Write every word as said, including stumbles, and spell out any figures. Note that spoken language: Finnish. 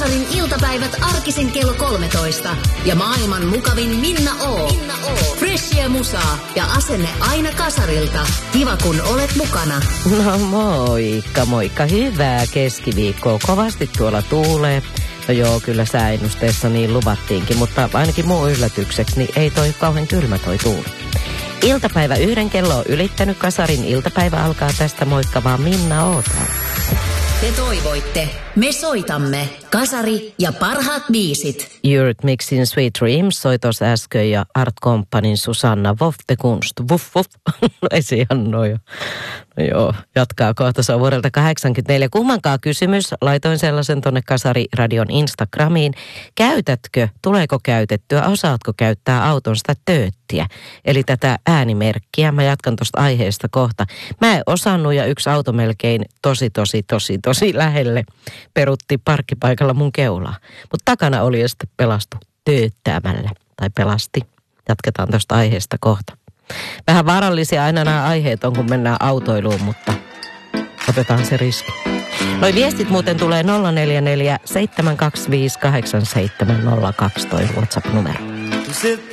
Kasarin iltapäivät arkisin kello kolmetoista. Ja maailman mukavin Minna O. Minna O. Freshia musaa ja asenne aina Kasarilta. Kiva kun olet mukana. No moikka, moikka. Hyvää keskiviikkoa. Kovasti tuolla tuulee. No joo, kyllä sääennusteessa niin luvattiinkin, mutta ainakin muun yllätykseksi niin ei toi kauhean kylmä toi tuuli. Iltapäivä yhden kello on ylittänyt. Kasarin iltapäivä alkaa tästä. Moikka vaan, Minna Oota. Te toivoitte. Me soitamme. Kasari ja parhaat biisit. Eurythmicsin Sweet Dreams soi tuossa äsken ja Art Companyn Susanna Woff de Kunst. Wuff, wuff. No ei se ihan noin. No joo, jatkaa kohta. Se on vuodelta kahdeksankymmentäneljä. Kummankaan kysymys. Laitoin sellaisen tonne Kasari-radion Instagramiin. Käytätkö, tuleeko käytettyä, osaatko käyttää auton sitä tööttiä? Eli tätä äänimerkkiä. Mä jatkan tuosta aiheesta kohta. Mä en osannut ja yksi auto melkein tosi, tosi, tosi, tosi lähelle perutti parkkipaikalla mun keulaa. Mutta takana oli ja sitten pelastui tööttäämällä. Tai pelasti. Jatketaan tuosta aiheesta kohta. Vähän vaarallisia aina nämä aiheet on, kun mennään autoiluun, mutta otetaan se riski. Noi viestit muuten tulee nolla neljä neljä seitsemän kaksi viisi kahdeksan seitsemän nolla kaksi toi WhatsApp-numero.